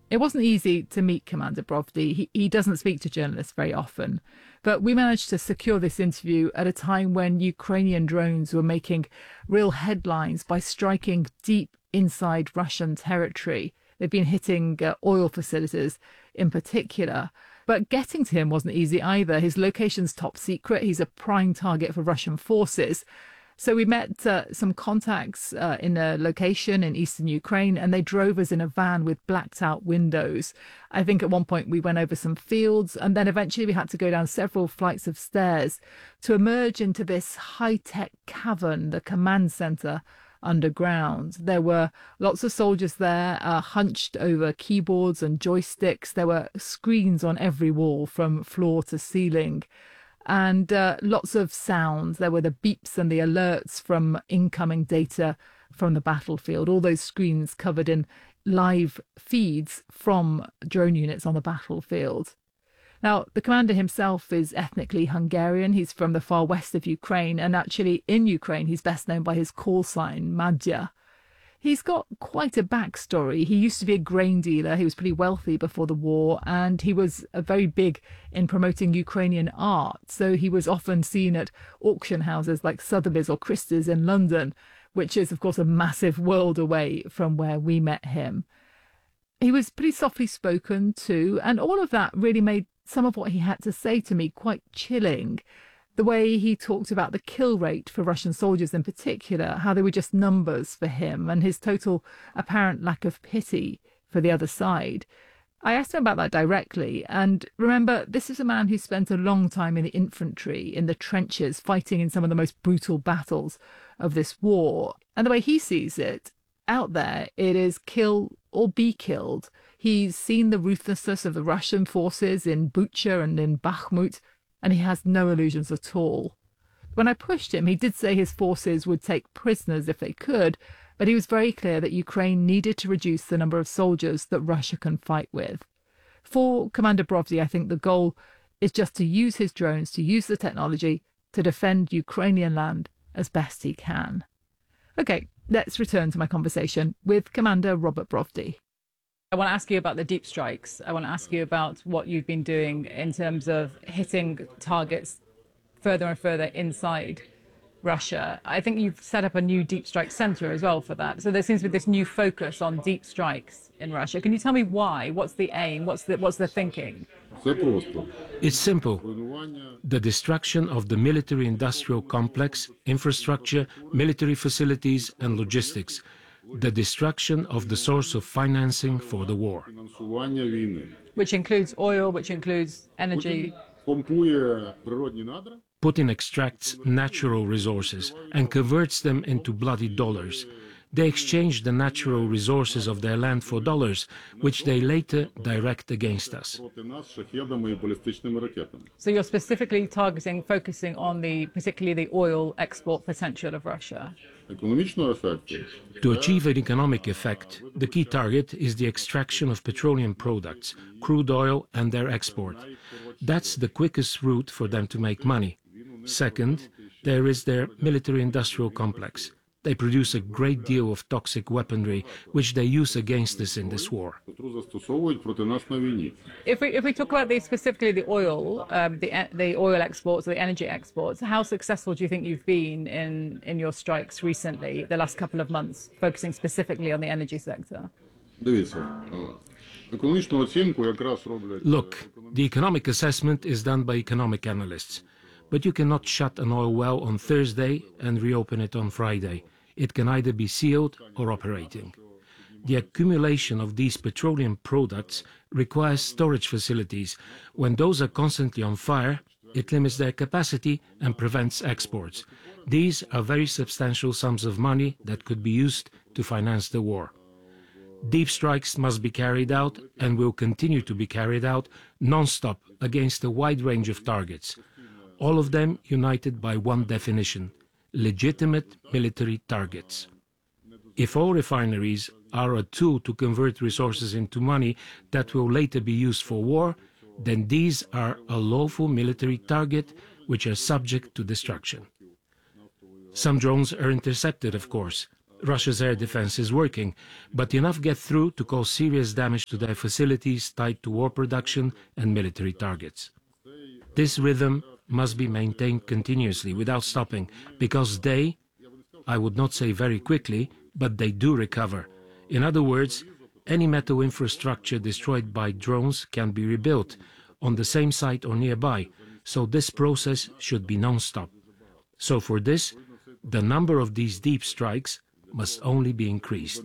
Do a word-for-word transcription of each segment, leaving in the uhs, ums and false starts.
It wasn't easy to meet Commander Brovdi. He, he doesn't speak to journalists very often, but we managed to secure this interview at a time when Ukrainian drones were making real headlines by striking deep inside Russian territory. They've been hitting uh, oil facilities in particular. But getting to him wasn't easy either. His location's top secret. He's a prime target for Russian forces. So we met uh, some contacts uh, in a location in eastern Ukraine, and they drove us in a van with blacked out windows. I think at one point we went over some fields, and then eventually we had to go down several flights of stairs to emerge into this high-tech cavern, the command center underground. There were lots of soldiers there, uh, hunched over keyboards and joysticks. There were screens on every wall from floor to ceiling. And uh, lots of sounds. There were the beeps and the alerts from incoming data from the battlefield. All those screens covered in live feeds from drone units on the battlefield. Now, the commander himself is ethnically Hungarian. He's from the far west of Ukraine. And actually, in Ukraine, he's best known by his call sign, Madya. He's got quite a backstory. He used to be a grain dealer. He was pretty wealthy before the war, and he was uh, very big in promoting Ukrainian art. So he was often seen at auction houses like Sotheby's or Christie's in London, which is, of course, a massive world away from where we met him. He was pretty softly spoken too, and all of that really made some of what he had to say to me quite chilling. The way he talked about the kill rate for Russian soldiers in particular, how they were just numbers for him, and his total apparent lack of pity for the other side. I asked him about that directly, and remember, this is a man who spent a long time in the infantry, in the trenches, fighting in some of the most brutal battles of this war. And the way he sees it, out there, it is kill or be killed. He's seen the ruthlessness of the Russian forces in Bucha and in Bakhmut, and he has no illusions at all. When I pushed him, he did say his forces would take prisoners if they could, but he was very clear that Ukraine needed to reduce the number of soldiers that Russia can fight with. For Commander Brovdi, I think the goal is just to use his drones, to use the technology to defend Ukrainian land as best he can. Okay, let's return to my conversation with Commander Robert Brovdi. I want to ask you about the deep strikes. I want to ask you about what you've been doing in terms of hitting targets further and further inside Russia. I think you've set up a new deep strike center as well for that. So there seems to be this new focus on deep strikes in Russia. Can you tell me why? What's the aim? What's the, what's the thinking? It's simple. The destruction of the military-industrial complex, infrastructure, military facilities and logistics. The destruction of the source of financing for the war. Which includes oil, which includes energy. Putin extracts natural resources and converts them into bloody dollars. They exchange the natural resources of their land for dollars, which they later direct against us. So you're specifically targeting, focusing on the, particularly the oil export potential of Russia? To achieve an economic effect, the key target is the extraction of petroleum products, crude oil and their export. That's the quickest route for them to make money. Second, there is their military-industrial complex. They produce a great deal of toxic weaponry, which they use against us in this war. If we, if we talk about the, specifically the oil, um, the, the oil exports, or the energy exports, how successful do you think you've been in, in your strikes recently, the last couple of months, focusing specifically on the energy sector? Look, the economic assessment is done by economic analysts. But you cannot shut an oil well on Thursday and reopen it on Friday. It can either be sealed or operating. The accumulation of these petroleum products requires storage facilities. When those are constantly on fire, it limits their capacity and prevents exports. These are very substantial sums of money that could be used to finance the war. Deep strikes must be carried out and will continue to be carried out non-stop against a wide range of targets. All of them united by one definition: legitimate military targets. If oil refineries are a tool to convert resources into money that will later be used for war, then these are a lawful military target which are subject to destruction. Some drones are intercepted, of course. Russia's air defense is working, but enough get through to cause serious damage to their facilities tied to war production and military targets. This rhythm must be maintained continuously without stopping, because they, I would not say very quickly, but they do recover. In other words, any metal infrastructure destroyed by drones can be rebuilt on the same site or nearby, so this process should be non-stop. So for this, the number of these deep strikes must only be increased.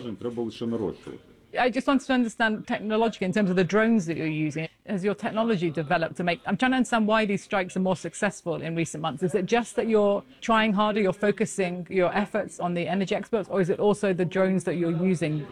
I just wanted to understand technologically in terms of the drones that you're using. Has your technology developed to make... I'm trying to understand why these strikes are more successful in recent months. Is it just that you're trying harder, you're focusing your efforts on the energy exports, or is it also the drones that you're using?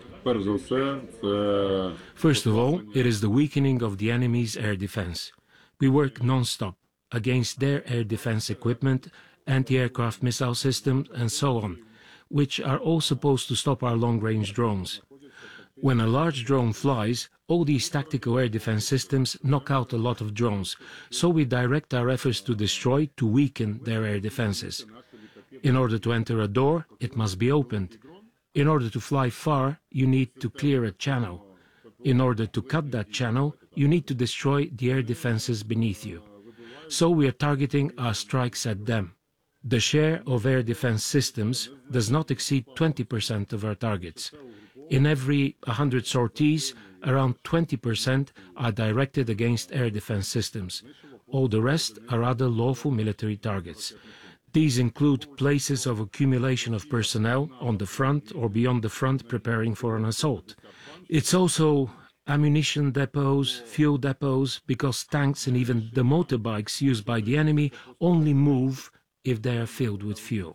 First of all, it is the weakening of the enemy's air defense. We work non-stop against their air defense equipment, anti-aircraft missile systems, and so on, which are all supposed to stop our long-range drones. When a large drone flies, all these tactical air defense systems knock out a lot of drones, so we direct our efforts to destroy, to weaken their air defenses. In order to enter a door, it must be opened. In order to fly far, you need to clear a channel. In order to cut that channel, you need to destroy the air defenses beneath you. So we are targeting our strikes at them. The share of air defense systems does not exceed twenty percent of our targets. In every one hundred sorties, around twenty percent are directed against air defense systems. All the rest are other lawful military targets. These include places of accumulation of personnel on the front or beyond the front preparing for an assault. It's also ammunition depots, fuel depots, because tanks and even the motorbikes used by the enemy only move if they are filled with fuel.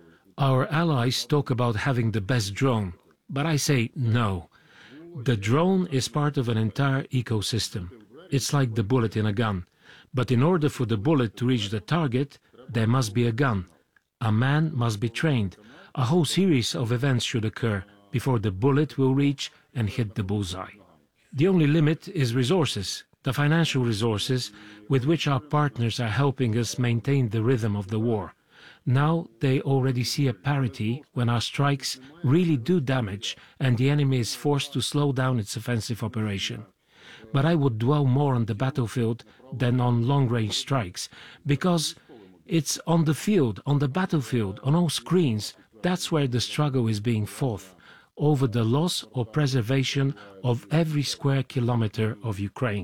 Our allies talk about having the best drone, but I say no. The drone is part of an entire ecosystem. It's like the bullet in a gun. But in order for the bullet to reach the target, there must be a gun. A man must be trained. A whole series of events should occur before the bullet will reach and hit the bullseye. The only limit is resources, the financial resources with which our partners are helping us maintain the rhythm of the war. Now they already see a parity when our strikes really do damage and the enemy is forced to slow down its offensive operation. But I would dwell more on the battlefield than on long-range strikes, because it's on the field, on the battlefield, on all screens, that's where the struggle is being fought, over the loss or preservation of every square kilometer of Ukraine.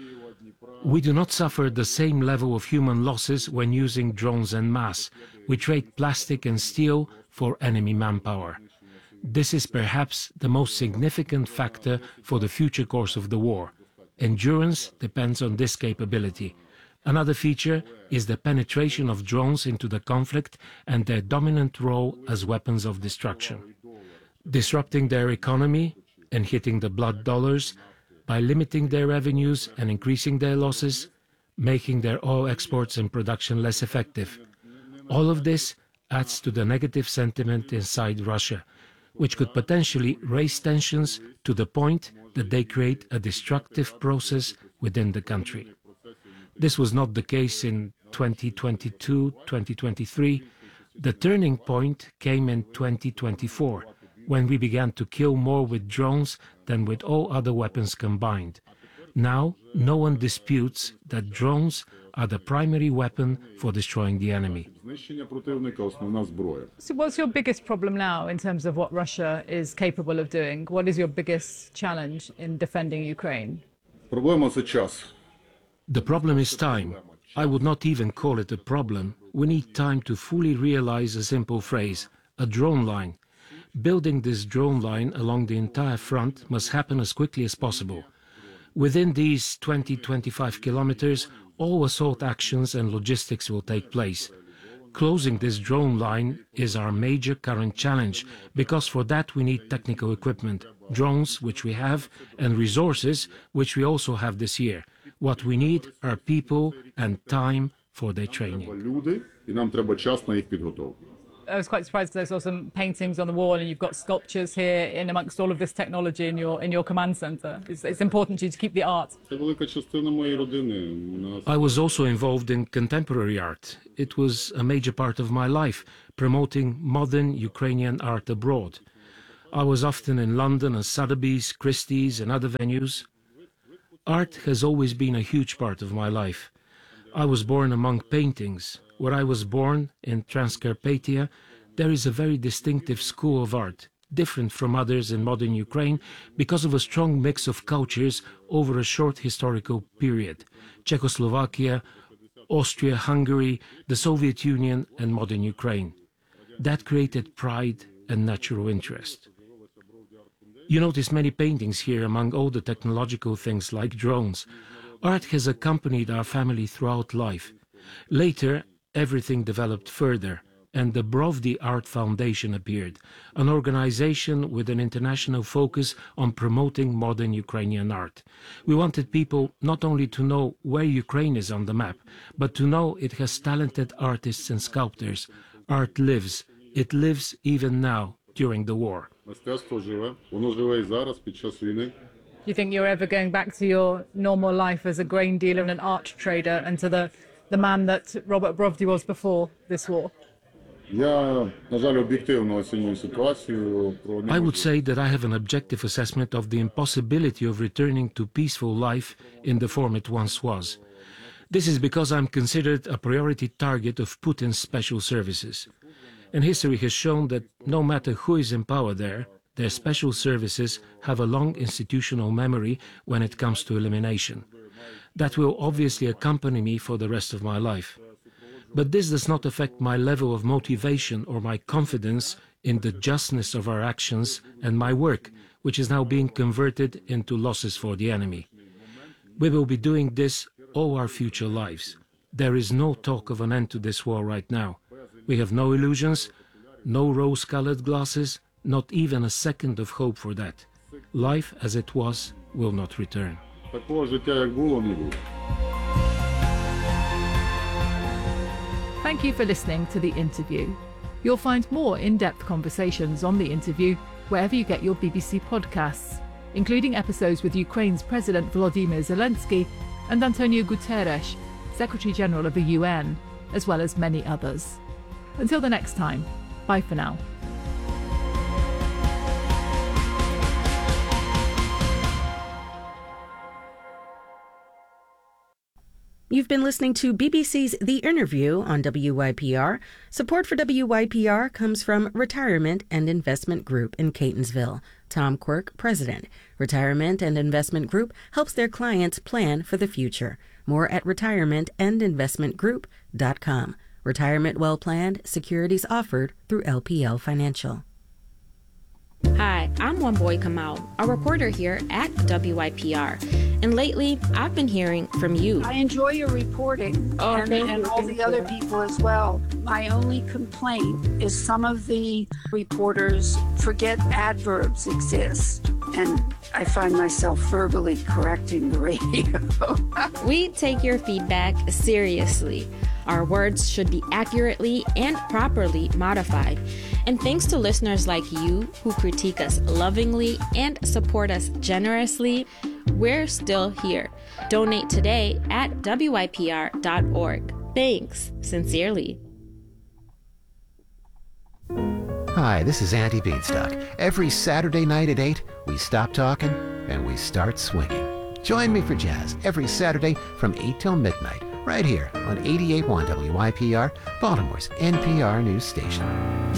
We do not suffer the same level of human losses when using drones en masse. We trade plastic and steel for enemy manpower. This is perhaps the most significant factor for the future course of the war. Endurance depends on this capability. Another feature is the penetration of drones into the conflict and their dominant role as weapons of destruction. Disrupting their economy and hitting the blood dollars by limiting their revenues and increasing their losses, making their oil exports and production less effective. All of this adds to the negative sentiment inside Russia, which could potentially raise tensions to the point that they create a destructive process within the country. This was not the case in twenty twenty-two, twenty twenty-three. The turning point came in twenty twenty-four, when we began to kill more with drones than with all other weapons combined. Now, no one disputes that drones are the primary weapon for destroying the enemy. So what's your biggest problem now in terms of what Russia is capable of doing? What is your biggest challenge in defending Ukraine? The problem is time. I would not even call it a problem. We need time to fully realize a simple phrase, a drone line. Building this drone line along the entire front must happen as quickly as possible. Within these twenty to twenty-five kilometers, all assault actions and logistics will take place. Closing this drone line is our major current challenge, because for that we need technical equipment, drones, which we have, and resources, which we also have this year. What we need are people and time for their training. I was quite surprised because I saw some paintings on the wall, and you've got sculptures here in amongst all of this technology in your in your command center. It's, it's important to you to keep the art. I was also involved in contemporary art. It was a major part of my life, promoting modern Ukrainian art abroad. I was often in London and Sotheby's, Christie's and other venues. Art has always been a huge part of my life. I was born among paintings. Where I was born, in Transcarpathia, there is a very distinctive school of art, different from others in modern Ukraine because of a strong mix of cultures over a short historical period: Czechoslovakia, Austria, Hungary, the Soviet Union and modern Ukraine. That created pride and natural interest. You notice many paintings here among all the technological things like drones. Art has accompanied our family throughout life. Later, everything developed further, and the Brovdi Art Foundation appeared, an organization with an international focus on promoting modern Ukrainian art. We wanted people not only to know where Ukraine is on the map, but to know it has talented artists and sculptors. Art lives. It lives even now, during the war. Do you think you're ever going back to your normal life as a grain dealer and an art trader and to the, the man that Robert Brovdi was before this war? I would say that I have an objective assessment of the impossibility of returning to peaceful life in the form it once was. This is because I'm considered a priority target of Putin's special services. And history has shown that no matter who is in power there, their special services have a long institutional memory when it comes to elimination. That will obviously accompany me for the rest of my life. But this does not affect my level of motivation or my confidence in the justness of our actions and my work, which is now being converted into losses for the enemy. We will be doing this all our future lives. There is no talk of an end to this war right now. We have no illusions, no rose-colored glasses, not even a second of hope for that. Life as it was will not return. Thank you for listening to the interview. You'll find more in-depth conversations on the interview wherever you get your B B C podcasts, including episodes with Ukraine's President Volodymyr Zelensky and Antonio Guterres, Secretary General of the U N, as well as many others. Until the next time, bye for now. You've been listening to B B C's The Interview on W Y P R. Support for W Y P R comes from Retirement and Investment Group in Catonsville. Tom Quirk, President. Retirement and Investment Group helps their clients plan for the future. More at retirement and investment group dot com. Retirement well planned, securities offered through L P L Financial. Hi, I'm One Boy Kamal, a reporter here at W Y P R. And lately, I've been hearing from you. I enjoy your reporting oh, and, and all the other people as well. My only complaint is some of the reporters forget adverbs exist. And I find myself verbally correcting the radio. We take your feedback seriously. Our words should be accurately and properly modified. And thanks to listeners like you who critique us lovingly and support us generously, we're still here. Donate today at W Y P R dot org. Thanks, sincerely. Hi, this is Andy Beanstalk. Every Saturday night at eight, we stop talking and we start swinging. Join me for jazz every Saturday from eight till midnight, right here on eighty-eight point one W Y P R, Baltimore's N P R news station.